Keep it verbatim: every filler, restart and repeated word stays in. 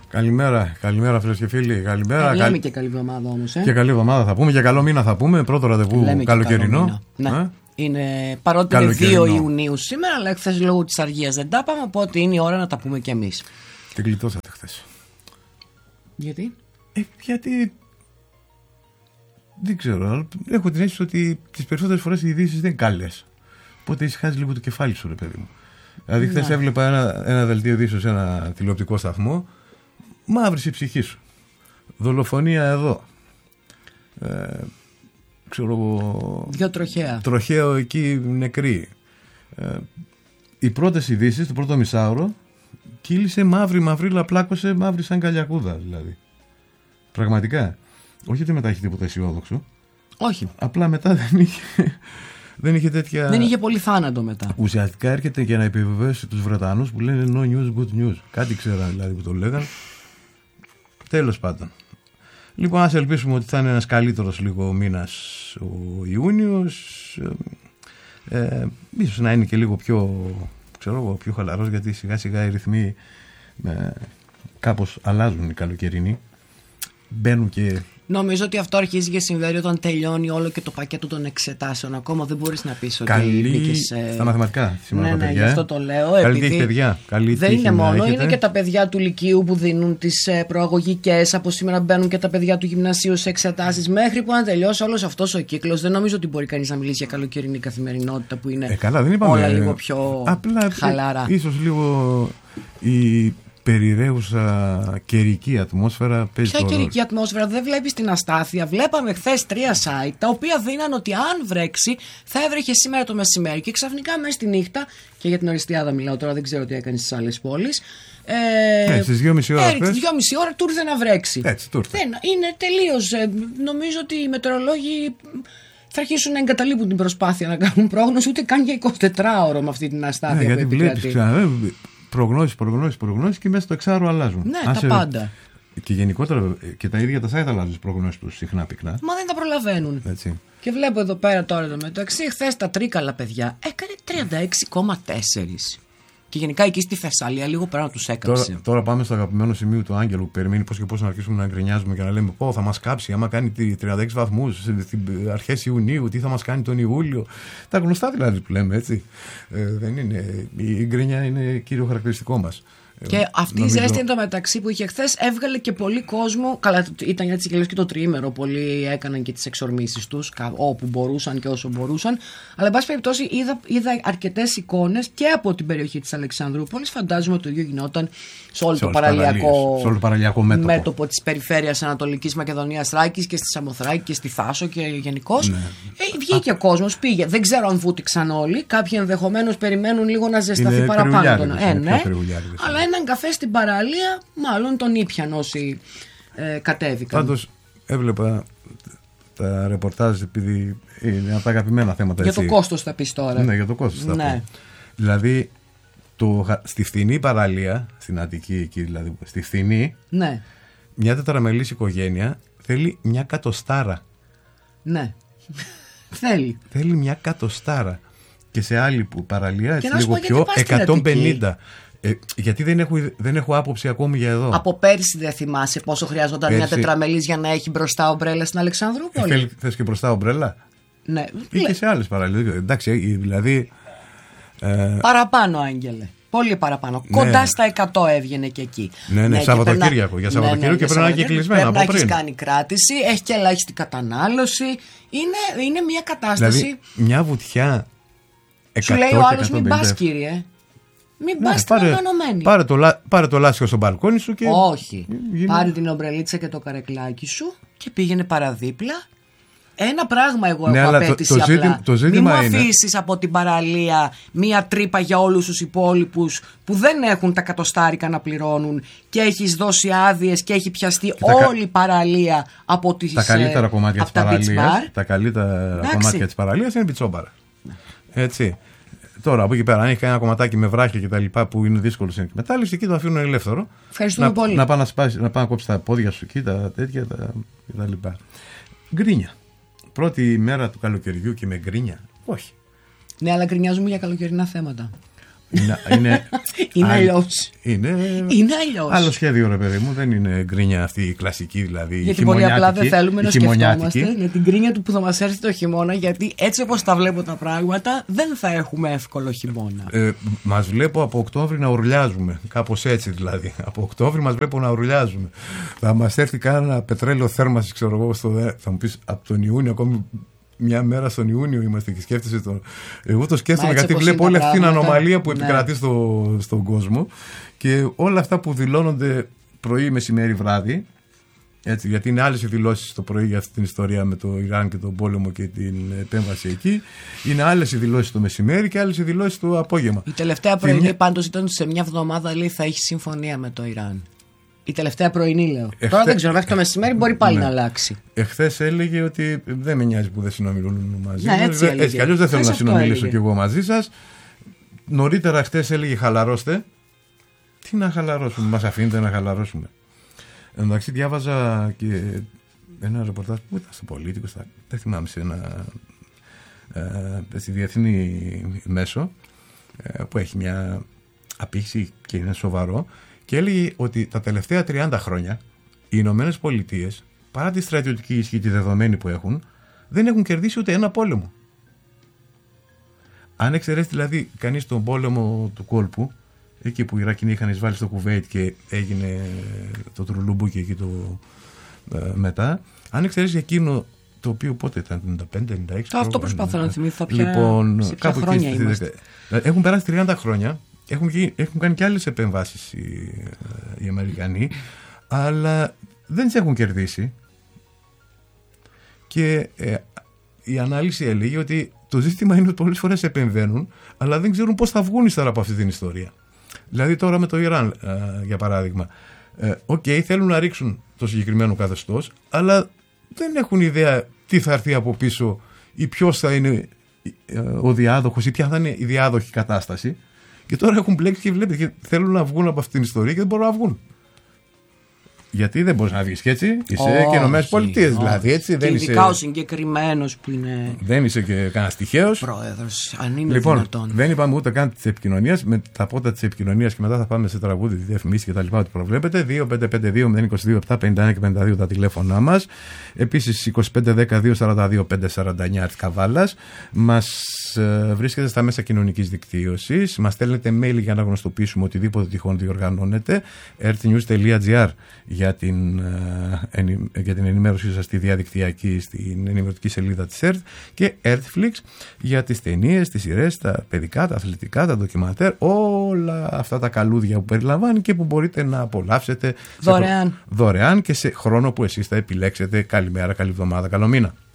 Καλημέρα, καλημέρα φίλες και φίλοι. Καλημέρα. Ε, λέμε και καλή εβδομάδα όμως. Ε. Και καλή εβδομάδα θα πούμε και καλό μήνα θα πούμε. Πρώτο ραντεβού καλοκαιρινό. Ναι. Ε? Είναι, παρότι είναι δύο Ιουνίου σήμερα, αλλά χθες λόγω της αργίας δεν τα είπαμε. Οπότε είναι η ώρα να τα πούμε κι εμείς. Την γλιτώσατε χθες. Γιατί? Ε, γιατί. Δεν ξέρω. Έχω την αίσθηση ότι τις περισσότερες φορές οι ειδήσεις δεν είναι καλές. Οπότε ησυχάζει λίγο το κεφάλι σου, ρε παιδί μου. Δηλαδή, χθες ναι. έβλεπα ένα, ένα δελτίο ειδήσεων σε ένα τηλεοπτικό σταθμό. Μαύρησε η ψυχή σου. Δολοφονία εδώ. Ε, ξέρω εγώ. Δυο τροχαία. Τροχαίο εκεί νεκροί. Ε, οι πρώτες ειδήσεις, το πρώτο μισάωρο, κύλησε μαύρη, μαυρίλα, πλάκωσε μαύρη σαν καλιακούδα δηλαδή. Πραγματικά. Όχι ότι μετά έχει τίποτα αισιόδοξο. Όχι. Απλά μετά δεν είχε, δεν είχε τέτοια. Δεν είχε πολύ θάνατο μετά. Ουσιαστικά έρχεται για να επιβεβαιώσει τους Βρετανούς που λένε no news, good news. Κάτι ξέραν δηλαδή που το λέγανε. Τέλος πάντων. Λοιπόν, ας ελπίσουμε ότι θα είναι ένας καλύτερος λίγο μήνας ο Ιούνιος. Ε, ε, ίσως να είναι και λίγο πιο, ξέρω εγώ, πιο χαλαρός, γιατί σιγά σιγά οι ρυθμοί ε, κάπως αλλάζουν οι καλοκαιρινοί. Μπαίνουν και... Νομίζω ότι αυτό αρχίζει και συμβαίνει όταν τελειώνει όλο και το πακέτο των εξετάσεων. Ακόμα δεν μπορείς να πεις ότι καλή μπήκες, ε... στα μαθηματικά σήμερα ναι, τα ναι, παιδιά. γι' αυτό το λέω. Καλή επειδή τύχη, παιδιά. Καλή δεν τύχη είναι μόνο, έχετε. είναι και τα παιδιά του Λυκείου που δίνουν τις ε, προαγωγικές. Από σήμερα μπαίνουν και τα παιδιά του Γυμνασίου σε εξετάσεις. Μέχρι που να τελειώσει όλος αυτός ο κύκλος, δεν νομίζω ότι μπορεί κανείς να μιλήσει για καλοκαιρινή καθημερινότητα που είναι ε, καλά, δεν είπαμε, όλα λίγο πιο απλά, χαλαρά. Ίσως λίγο η περιραίουσα καιρική ατμόσφαιρα παίζει. Ποια καιρική ατμόσφαιρα? Δεν βλέπεις την αστάθεια? Βλέπαμε χθες τρία site τα οποία δίναν ότι αν βρέξει θα έβρεχε σήμερα το μεσημέρι και ξαφνικά μέσα στη νύχτα, και για την Οριστιάδα μιλάω τώρα, δεν ξέρω τι έκανε στις άλλες πόλεις. Ε, ε, στις δυόμιση ώρα, ε, δυόμιση ώρα του ήρθε να βρέξει. Έτσι, του ήρθε. Δεν, είναι τελείως. Ε, νομίζω ότι οι μετεωρολόγοι θα αρχίσουν να εγκαταλείπουν την προσπάθεια να κάνουν πρόγνωση ούτε καν για εικοσιτετράωρο με αυτή την αστάθεια ναι, που επικρατεί. Προγνώσεις, προγνώσεις, προγνώσεις και μέσα στο εξάωρο αλλάζουν. Ναι, Άσε, τα πάντα. Και γενικότερα και τα ίδια τα site αλλάζουν τις προγνώσεις τους συχνά πυκνά. Μα δεν τα προλαβαίνουν. Έτσι. Και βλέπω εδώ πέρα τώρα το μεταξύ, χθες τα Τρίκαλα παιδιά έκανε τριάντα έξι κόμμα τέσσερα. Και γενικά εκεί στη Θεσσαλία λίγο πέρα να τους έκαψε. Τώρα, τώρα πάμε στο αγαπημένο σημείο του Άγγελου που περιμένει πώς και πώς να αρχίσουμε να γκρινιάζουμε και να λέμε πω θα μας κάψει άμα κάνει τριάντα έξι βαθμούς αρχές Ιουνίου, τι θα μας κάνει τον Ιούλιο. Τα γνωστά δηλαδή που λέμε, έτσι. Ε, δεν είναι, η γκρινιά είναι κύριο χαρακτηριστικό μας. Και αυτή νομίζω... η ζέστη εντωμεταξύ που είχε χθες έβγαλε και πολύ κόσμο. Καλά, ήταν έτσι και το τριήμερο. Πολλοί έκαναν και τις εξορμήσεις τους όπου μπορούσαν και όσο μπορούσαν. Αλλά, εν πάση περιπτώσει, είδα, είδα αρκετές εικόνες και από την περιοχή της Αλεξανδρούπολης. Φαντάζομαι το ίδιο γινόταν σε όλο, σε το, παραλιακό, σε όλο το παραλιακό μέτωπο, μέτωπο της περιφέρειας Ανατολικής Μακεδονίας Θράκης και στη Σαμοθράκη και στη Θάσο και γενικώς. Ναι. Ε, βγήκε ο κόσμος, πήγε. Δεν ξέρω αν βούτυξαν όλοι. Κάποιοι ενδεχομένως περιμένουν λίγο να ζεσταθεί παραπάνω. Τον... Ε, ναι. Αλλά έναν καφέ στην παραλία, μάλλον τον ήπιαν όσοι ε, κατέβηκαν. Πάντως έβλεπα τα ρεπορτάζ, επειδή είναι από τα αγαπημένα θέματα. Για έτσι. Το κόστος θα πεις τώρα. Ναι, για το κόστος θα ναι. πω. Δηλαδή, το, στη φθηνή παραλία, στην Αττική εκεί δηλαδή, στη φθηνή, ναι. μια τετραμελής οικογένεια θέλει μια κατοστάρα. Ναι. Θέλει. Θέλει μια κατοστάρα. Και σε άλλη που παραλία, έτσι λίγο πιο, εκατόν πενήντα. Ε, γιατί δεν έχω, δεν έχω άποψη ακόμη για εδώ. Από πέρσι δεν θυμάσαι πόσο χρειαζόταν πέρσι... μια τετραμελής για να έχει μπροστά ομπρέλα στην Αλεξανδρούπολη. Ε, θες και μπροστά ομπρέλα. Ναι. Ή και σε άλλες παραλίες. Εντάξει, δηλαδή. Ε... Παραπάνω, Άγγελε. Πολύ παραπάνω. Ναι. Κοντά στα εκατό έβγαινε και εκεί. Ναι, ναι, ναι Σαββατοκύριακο. Περνα... Για Σαββατοκύριακο ναι, ναι, και πρέπει να είναι και κλεισμένα από πριν. Πρέπει να έχει κάνει κράτηση, έχει και ελάχιστη κατανάλωση. Είναι, είναι μια κατάσταση. Δηλαδή, μια βουτιά. Σου λέει ο άλλος μην πας κύριε. Μην ναι, πας πάρε, την οργανωμένη. Πάρε το, πάρε το λάσιο στο μπαλκόνι σου και... Όχι. Γίνε... Πάρε την ομπρελίτσα και το καρεκλάκι σου και πήγαινε παραδίπλα. Ένα πράγμα εγώ ναι, έχω απέτηση το, το απλά. Ζήτημα, το ζήτημα μην μου είναι... αφήσεις από την παραλία μία τρύπα για όλους τους υπόλοιπους που δεν έχουν τα κατοστάρικα να πληρώνουν και έχεις δώσει άδειες και έχει πιαστεί τα όλη η παραλία από τις τα καλύτερα κομμάτια της παραλίας. Τα καλύτερα Εντάξει. κομμάτια της παραλίας είναι πιτσόμπαρα. Έτσι. Τώρα από εκεί πέρα, αν έχει κανένα κομματάκι με βράχια και τα λοιπά που είναι δύσκολο στην εκμετάλλευση, εκεί το αφήνουν ελεύθερο. Ευχαριστούμε να, πολύ. Να πάει να, σπάσει, να πάει να κόψει τα πόδια σου εκεί, τα τέτοια τα, και τα λοιπά. Γκρίνια. Πρώτη μέρα του καλοκαιριού και με γκρίνια. Όχι. Ναι, αλλά γκρινιάζουμε για καλοκαιρινά θέματα. Είναι, είναι, είναι αλλιώς. Είναι, είναι αλλιώς. Άλλο σχέδιο, ρε παιδί μου. Δεν είναι γκρίνια αυτή η κλασική, δηλαδή. Γιατί πολύ απλά δεν θέλουμε να σκεφτόμαστε με την γκρίνια του που θα μας έρθει το χειμώνα, γιατί έτσι όπως τα βλέπω τα πράγματα, δεν θα έχουμε εύκολο χειμώνα. Ε, μας βλέπω από Οκτώβρη να ουρλιάζουμε. Κάπως έτσι δηλαδή. Από Οκτώβρη μας βλέπω να ουρλιάζουμε. Θα μας έρθει κανένα πετρέλαιο θέρμανση, ξέρω εγώ, στο, θα μου πεις από τον Ιούνιο ακόμη. Μια μέρα στον Ιούνιο είμαστε και σκέφτεσαι τον. Εγώ το σκέφτομαι γιατί βλέπω όλη αυτή την ανομαλία που επικρατεί ναι. στο, στον κόσμο και όλα αυτά που δηλώνονται πρωί, μεσημέρι, βράδυ. Έτσι, γιατί είναι άλλες οι δηλώσεις το πρωί για αυτή την ιστορία με το Ιράν και τον πόλεμο και την επέμβαση εκεί. Είναι άλλες οι δηλώσεις το μεσημέρι και άλλες οι δηλώσεις το απόγευμα. Η τελευταία πρωινή μια... πάντως ήταν σε μια εβδομάδα λέει θα έχει συμφωνία με το Ιράν. Η τελευταία πρωινή, λέω. Εχθέ... Τώρα δεν ξέρω, μέχρι το μεσημέρι μπορεί πάλι ναι. να αλλάξει. Εχθές έλεγε ότι δεν με νοιάζει που δεν συνομιλούν μαζί ναι, μου. Έτσι, έτσι κι αλλιώς δεν θέλω να συνομιλήσω κι εγώ μαζί σας. Νωρίτερα χθες έλεγε χαλαρώστε. Τι να χαλαρώσουμε, μας αφήνετε να χαλαρώσουμε. Εντάξει, διάβαζα και ένα ρεπορτάζ που ήταν στο Πολίτικο, στα... δεν θυμάμαι σε ένα ε, στη διεθνή μέσο ε, που έχει μια απήχηση και είναι σοβαρό. Και έλεγε ότι τα τελευταία τριάντα χρόνια οι Ηνωμένες Πολιτείες, παρά τη στρατιωτική ισχύ τη δεδομένη που έχουν, δεν έχουν κερδίσει ούτε ένα πόλεμο. Αν εξαιρέσει δηλαδή κανείς τον πόλεμο του κόλπου, εκεί που οι Ιράκινοι είχαν εισβάλει στο Κουβέιτ και έγινε το τρουλούμπουκι εκεί το, ε, μετά, αν εξαιρέσει εκείνο το οποίο πότε ήταν, ενενήντα πέντε ενενήντα έξι. Αυτό προσπαθώ να θυμηθώ πια. Λοιπόν, σε ποια χρόνια είμαστε. Έχουν περάσει τριάντα χρόνια. Έχουν, έχουν κάνει και άλλες επεμβάσεις οι, οι Αμερικανοί, αλλά δεν τις έχουν κερδίσει. Και ε, η ανάλυση έλεγε ότι το ζήτημα είναι ότι πολλές φορές επεμβαίνουν, αλλά δεν ξέρουν πώς θα βγουν ύστερα από αυτή την ιστορία. Δηλαδή τώρα με το Ιράν, ε, για παράδειγμα. Οκ, ε, okay, θέλουν να ρίξουν το συγκεκριμένο καθεστώς, αλλά δεν έχουν ιδέα τι θα έρθει από πίσω ή ποιος θα είναι ο διάδοχος ή ποια θα είναι η διάδοχη κατάσταση. Και τώρα έχουν μπλέξει και βλέπετε και θέλουν να βγουν από αυτήν την ιστορία και δεν μπορούν να βγουν. Γιατί δεν μπορείς να βγεις και έτσι. Είσαι όχι, και Ηνωμένες Πολιτείες δηλαδή. Έτσι, και δεν ειδικά είσαι... ο συγκεκριμένος που είναι. Δεν είσαι και κανένας τυχαίος. Πρόεδρος, αν είναι λοιπόν, δυνατόν. Δεν είπαμε ούτε καν της επικοινωνίας. Με τα πότα της επικοινωνίας και μετά θα πάμε σε τραγούδι, διαφημίσεις και τα λοιπά. Ότι προβλέπετε. δύο πέντε πέντε δύο μηδέν δύο δύο επτά πενήντα ένα και πενήντα δύο τα τηλέφωνά μας. Επίσης είκοσι πέντε δέκα δύο σαράντα δύο πεντακόσια σαράντα εννιά της Καβάλας. Μας ε, βρίσκεται στα μέσα κοινωνικής δικτύωσης. Μας στέλνετε mail για να γνωστοποιήσουμε οτιδήποτε τυχόν διοργανώνεται. earthnews.gr για την, για την ενημέρωσή σας στη διαδικτυακή, στην ενημερωτική σελίδα της ΕΡΤ και Earthflix για τις ταινίες, τις σειρές, τα παιδικά, τα αθλητικά, τα ντοκιμαντέρ, όλα αυτά τα καλούδια που περιλαμβάνει και που μπορείτε να απολαύσετε δωρεάν, σε, δωρεάν και σε χρόνο που εσείς θα επιλέξετε. Καλημέρα, καλή εβδομάδα, καλό μήνα.